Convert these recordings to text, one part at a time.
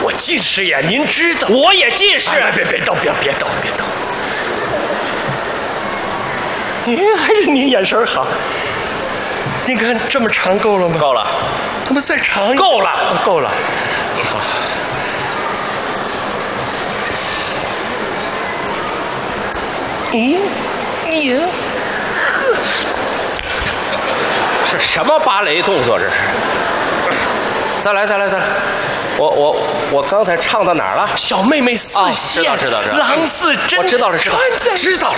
我近视眼，您知道？ 我也近视。 别动！还是您眼神好。您看这么长够了吗？ 够了。 那么再长一点？ 够了， 够了。咦， 是什么芭蕾动作？这是。再来。我刚才唱到哪儿了？ 小妹妹似线， 知道。 郎似真， 我知道了， 知道了。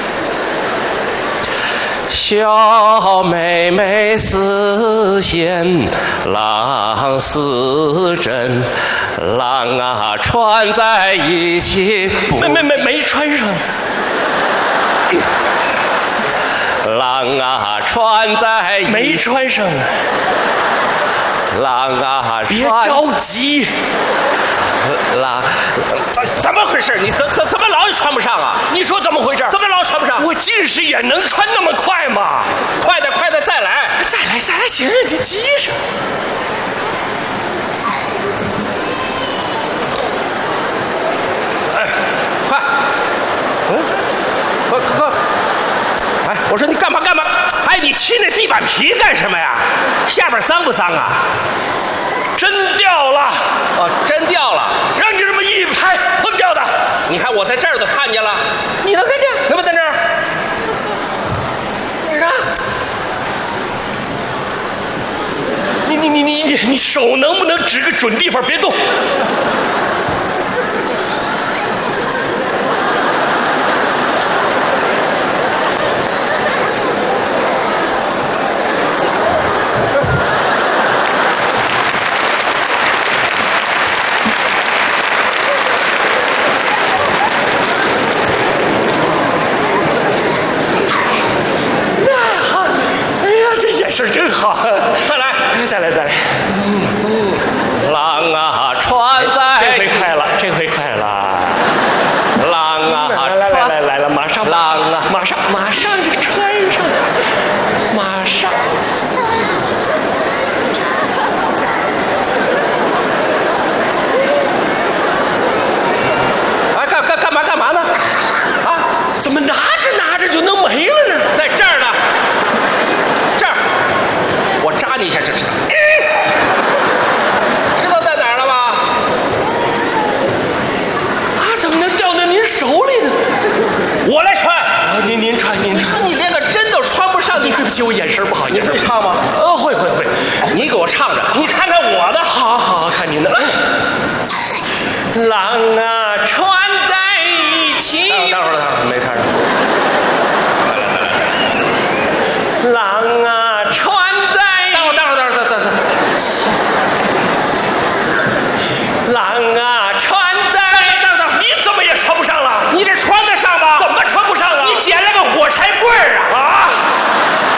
小妹妹似线，郎似针，郎啊穿在一起没穿上。 郎啊穿在一起没穿上啊。 郎啊别着急。 郎，怎么回事？你怎么老也穿不上啊？ 你说怎么回事？ 怎么老穿不上？ 我近视眼能穿那么快吗？ 快点，再来， 行，你急什么？ 哎，快！快！哎，我说你干嘛？哎，你踢那地板皮干什么呀？下边脏不脏啊？ 真掉了！ 哦，真掉了！ 让你这么一拍，碰掉的。 你看我在这儿都看见了， 你能看见？ 能不能在这儿？ 哪儿啊？你手能不能指个准地方，别动？是真好，再来。 郎啊穿在， 这回快了。 郎啊来了，马上， 郎啊， 马上就穿上，马上。 哎，干嘛呢？ 啊，怎么拿着就能没了呢？ 在这儿呢。我扎你一下就知道，知道在哪儿了吗？ 啊，怎么能掉到您手里呢？ 我来穿。 啊，您穿。 你说你连个针都穿不上， 对不起，我眼神不好。 你会唱吗？ 会。 你给我唱着，你看看我的。 好，看您的。郎啊穿在一起。 等会儿，没